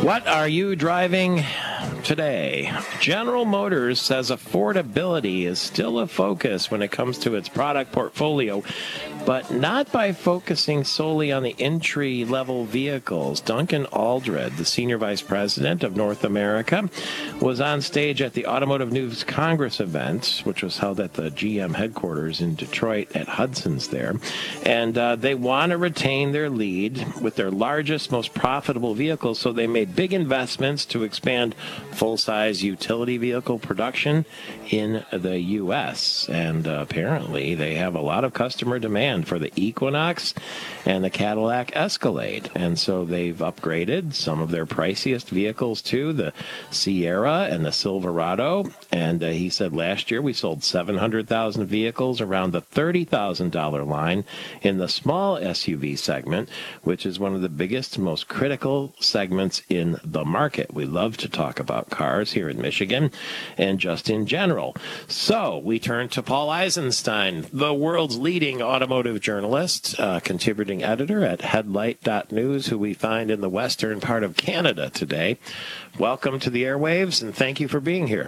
What are you driving today? General Motors says affordability is still a focus when it comes to its product portfolio, but not by focusing solely on the entry-level vehicles. Duncan Aldred, the Senior Vice President of North America, was on stage at the Automotive News Congress event, which was held at the GM headquarters in Detroit at Hudson's there. And they want to retain their lead with their largest, most profitable vehicles, so they made big investments to expand full-size utility vehicle production in the U.S. And apparently they have a lot of customer demand for the Equinox and the Cadillac Escalade. And so they've upgraded some of their priciest vehicles too, the Sierra and the Silverado. And he said last year we sold 700,000 vehicles around the $30,000 line in the small SUV segment, which is one of the biggest, most critical segments in the market. We love to talk about cars here in Michigan and just in general. So we turn to Paul Eisenstein, the world's leading automotive journalist, contributing editor at Headlight.News, who we find in the western part of Canada today. Welcome to the airwaves, and thank you for being here.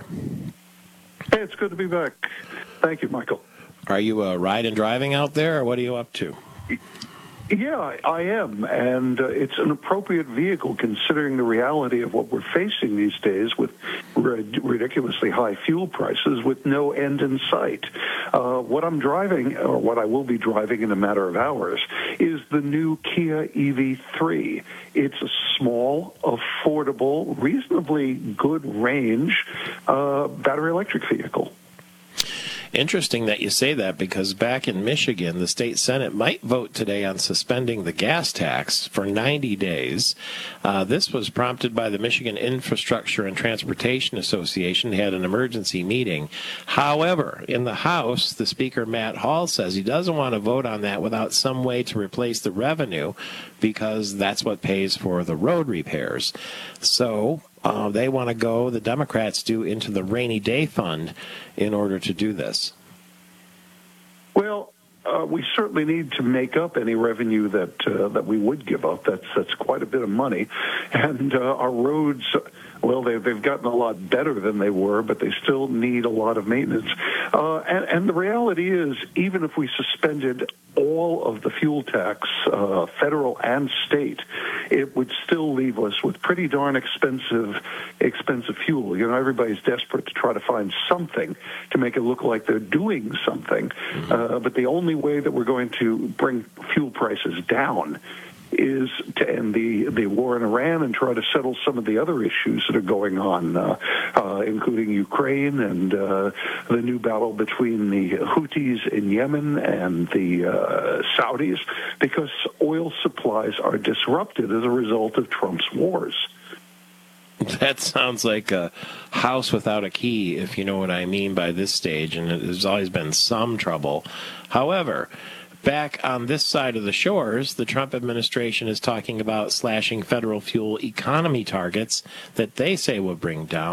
Hey, it's good to be back. Thank you, Michael. Are you riding driving out there, or what are you up to? Yeah, I am, and it's an appropriate vehicle considering the reality of what we're facing these days with ridiculously high fuel prices with no end in sight. What I'm driving, or what I will be driving in a matter of hours, is the new Kia EV3. It's a small, affordable, reasonably good range battery electric vehicle. Interesting that you say that, because back in Michigan, the state Senate might vote today on suspending the gas tax for 90 days. This was prompted by the Michigan Infrastructure and Transportation Association. They had an emergency meeting. However, in the House, the Speaker, Matt Hall, says he doesn't want to vote on that without some way to replace the revenue, because that's what pays for the road repairs. So they want to go, the Democrats do, into the rainy day fund in order to do this. Well, we certainly need to make up any revenue that we would give up. That's quite a bit of money. And our roads, well, they've gotten a lot better than they were, but they still need a lot of maintenance. And the reality is, even if we suspended all of the fuel tax, federal and state, it would still leave us with pretty darn expensive fuel. You know, everybody's desperate to try to find something to make it look like they're doing something. But the only way that we're going to bring fuel prices down is to end the war in Iran and try to settle some of the other issues that are going on, including Ukraine and the new battle between the Houthis in Yemen and the Saudis, because oil supplies are disrupted as a result of Trump's wars. That sounds like a house without a key, if you know what I mean by this stage, and there's always been some trouble. However, back on this side of the shores, the Trump administration is talking about slashing federal fuel economy targets that they say will bring down